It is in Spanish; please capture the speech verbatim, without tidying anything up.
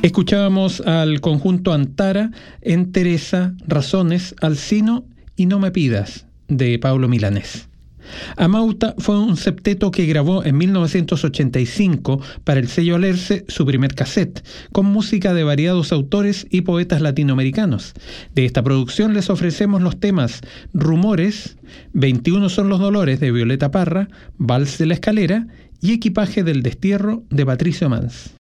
Escuchábamos al conjunto Antara en Teresa, Razones, Alcino y No me pidas, de Pablo Milanés. Amauta fue un septeto que grabó en mil novecientos ochenta y cinco para el sello Alerce su primer cassette, con música de variados autores y poetas latinoamericanos. De esta producción les ofrecemos los temas Rumores, veintiuno son los dolores de Violeta Parra, Vals de la escalera y Equipaje del destierro de Patricio Mans.